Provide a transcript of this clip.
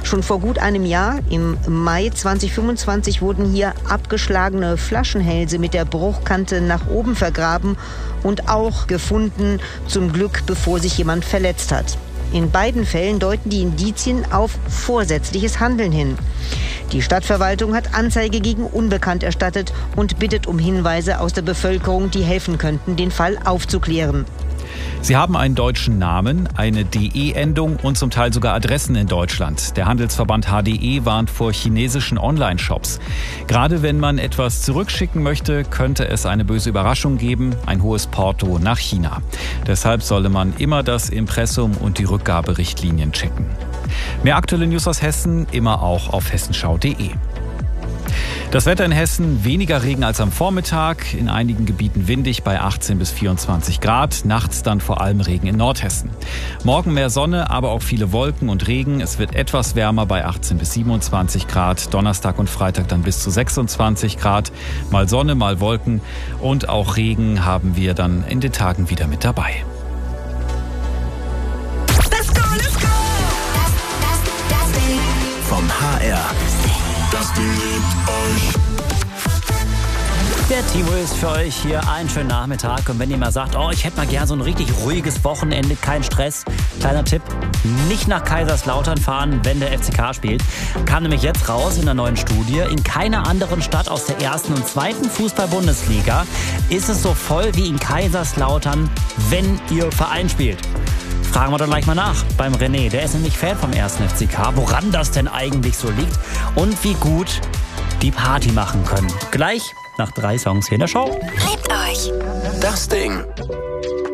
Schon vor gut einem Jahr, im Mai 2025, wurden hier abgeschlagene Flaschenhälse mit der Bruchkante nach oben vergraben und auch gefunden, zum Glück bevor sich jemand verletzt hat. In beiden Fällen deuten die Indizien auf vorsätzliches Handeln hin. Die Stadtverwaltung hat Anzeige gegen Unbekannt erstattet und bittet um Hinweise aus der Bevölkerung, die helfen könnten, den Fall aufzuklären. Sie haben einen deutschen Namen, eine DE-Endung und zum Teil sogar Adressen in Deutschland. Der Handelsverband HDE warnt vor chinesischen Online-Shops. Gerade wenn man etwas zurückschicken möchte, könnte es eine böse Überraschung geben, ein hohes Porto nach China. Deshalb solle man immer das Impressum und die Rückgaberichtlinien checken. Mehr aktuelle News aus Hessen immer auch auf hessenschau.de. Das Wetter in Hessen, weniger Regen als am Vormittag, in einigen Gebieten windig bei 18 bis 24 Grad, nachts dann vor allem Regen in Nordhessen. Morgen mehr Sonne, aber auch viele Wolken und Regen. Es wird etwas wärmer bei 18 bis 27 Grad, Donnerstag und Freitag dann bis zu 26 Grad. Mal Sonne, mal Wolken und auch Regen haben wir dann in den Tagen wieder mit dabei. Let's go, let's go! Das Ding. Vom HR. Das Ding liebt euch. Der Timo ist für euch hier einen schönen Nachmittag. Und wenn ihr mal sagt, ich hätte mal gern so ein richtig ruhiges Wochenende, kein Stress. Kleiner Tipp, nicht nach Kaiserslautern fahren, wenn der FCK spielt. Kam nämlich jetzt raus in der neuen Studie. In keiner anderen Stadt aus der 1. und 2. Fußball-Bundesliga ist es so voll wie in Kaiserslautern, wenn ihr Verein spielt. Fragen wir doch gleich mal nach beim René. Der ist nämlich Fan vom 1. FCK. Woran das denn eigentlich so liegt und wie gut die Party machen können. Gleich nach 3 Songs hier in der Show. Liebt euch. Das Ding.